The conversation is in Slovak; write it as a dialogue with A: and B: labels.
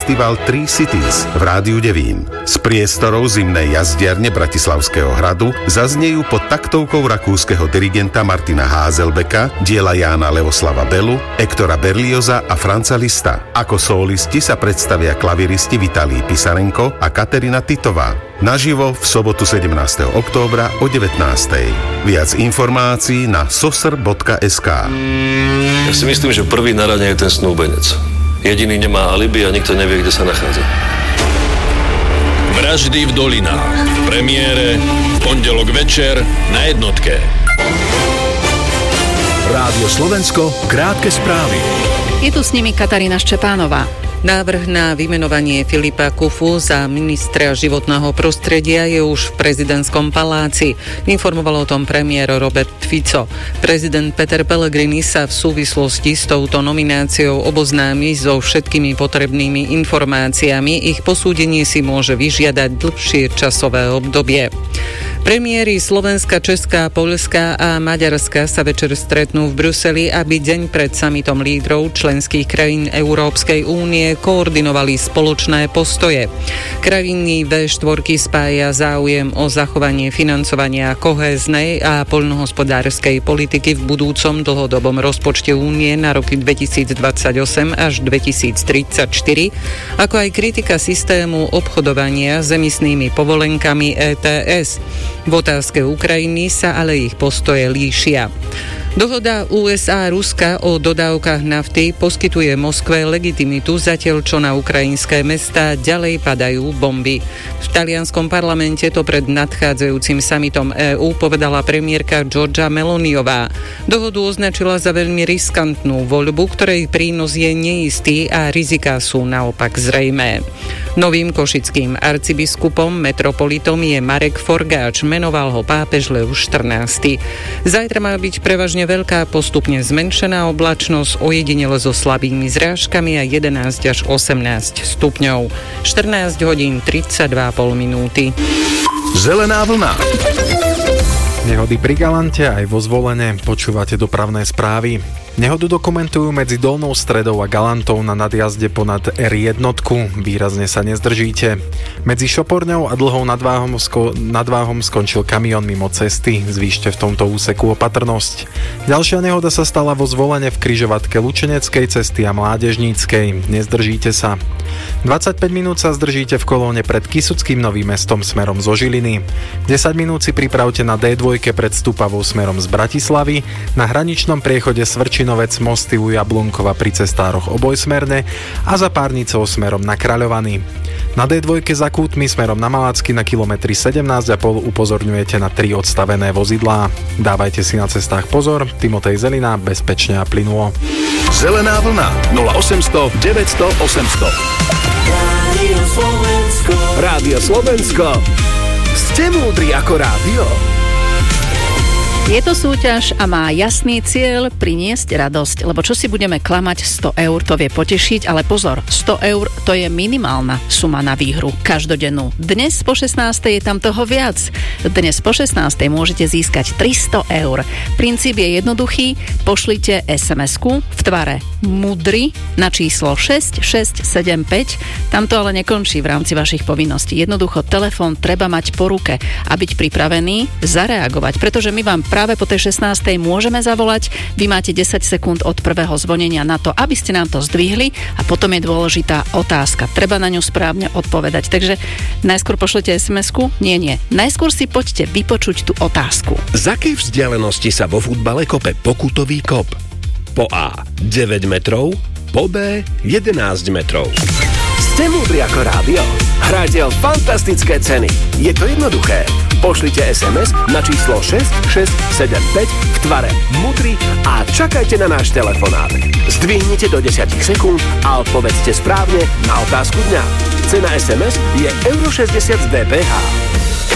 A: festival Three Cities v Rádiu Devín. Z priestorov zimnej jazdiarne Bratislavského hradu zaznejú pod taktovkou rakúskeho dirigenta Martina Házelbeka diela Jána Leoslava Belu, Ektora Berlioza a Franza Lista. Ako solisti sa predstavia klaviristi Vitalij Pisarenko a Katerina Titová. Naživo v sobotu 17. októbra o 19. Viac informácií na sosr.sk.
B: Ja si myslím, že prvý na rade je ten snúbenec. Jediný nemá alibi a nikto nevie, kde sa nachádza.
C: Vraždy v dolinách. V premiére v pondelok večer na Jednotke.
D: Rádio Slovensko, krátke správy.
E: Je tu s nimi Katarína Ščepánová. Návrh na vymenovanie Filipa Kufu za ministra životného prostredia je už v prezidentskom paláci. Informoval o tom premiér Robert Fico. Prezident Peter Pellegrini sa v súvislosti s touto nomináciou oboznámi so všetkými potrebnými informáciami. Ich posúdenie si môže vyžiadať dlhšie časové obdobie. Premiéry Slovenska, Česka, Poľska a Maďarska sa večer stretnú v Bruseli, aby deň pred samitom lídrov členských krajín Európskej únie koordinovali spoločné postoje. Krajiny V4 spája záujem o zachovanie financovania kohéznej a poľnohospodárskej politiky v budúcom dlhodobom rozpočte únie na roky 2028 až 2034, ako aj kritika systému obchodovania s emisnými povolenkami ETS. V otázke Ukrajiny sa ale ich postoje líšia. Dohoda USA-Ruska o dodávkach nafty poskytuje Moskve legitimitu, zatiaľ čo na ukrajinské mestá ďalej padajú bomby. V talianskom parlamente to pred nadchádzajúcim samitom EÚ povedala premiérka Giorgia Meloniová. Dohodu označila za veľmi riskantnú voľbu, ktorej prínos je neistý a riziká sú naopak zrejmé. Novým košickým arcibiskupom metropolitom je Marek Forgáč, menoval ho pápež Lev XIV. Zajtra má byť prevažne veľká postupne zmenšená oblačnosť, ojedinele so slabými zrážkami a 11 až 18 stupňov. 14 hodín 32,5 minúty.
D: Zelená vlna.
F: Nehody pri Galante aj vo Zvolene. Počúvate dopravné správy. Nehodu dokumentujú medzi Dolnou Stredou a Galantou na nadjazde ponad R1. Výrazne sa nezdržíte. Medzi Šoporňou a Dlhou nadváhom skončil kamión mimo cesty. Zvýšte v tomto úseku opatrnosť. Ďalšia nehoda sa stala vo Zvolene v križovatke Lučeneckej cesty a Mládežníckej. Nezdržíte sa. 25 minút sa zdržíte v kolóne pred Kysuckým Novým Mestom smerom zo Žiliny. 10 minút si pripravte na D2 pred Stupavou smerom z Bratislavy, na hraničnom priechode Svrčinovec Mosty u Jablunkova pri cestároch obojsmerne a za Párnicou smerom na Kráľovany. Na D2 za Kútmi smerom na Malacky na kilometri 17,5 upozorňujete na 3 odstavené vozidlá. Dávajte si na cestách pozor. Timotej Zelina, bezpečne a plynulo.
D: Zelená vlna 0800 900 800. Rádio Slovensko. Ste múdri ako rádio.
E: Je to súťaž a má jasný cieľ priniesť radosť, lebo čo si budeme klamať, 100 eur to vie potešiť, ale pozor, 100 eur to je minimálna suma na výhru, každodennú. Dnes po 16. je tam toho viac. Dnes po 16. môžete získať 300 eur. Princíp je jednoduchý, pošlite SMS-ku v tvare MUDRY na číslo 6675. Tam to ale nekončí v rámci vašich povinností. Jednoducho telefón treba mať po ruke a byť pripravený zareagovať, pretože my vám práve po tej 16. môžeme zavolať. Vy máte 10 sekúnd od prvého zvonenia na to, aby ste nám to zdvihli a potom je dôležitá otázka. Treba na ňu správne odpovedať. Takže najskôr pošlete SMS-ku? Nie. Najskôr si poďte vypočuť tú otázku.
D: Z akej vzdialenosti sa vo futbale kope pokutový kop? Po A 9 metrov, po B 11 metrov. Ste múdri ako rádio. Hráte o fantastické ceny. Je to jednoduché. Pošlite SMS na číslo 6675 v tvare MUDRY a čakajte na náš telefonát. Zdvihnite do 10 sekúnd a odpovedzte správne na otázku dňa. Cena SMS je €60 z DPH.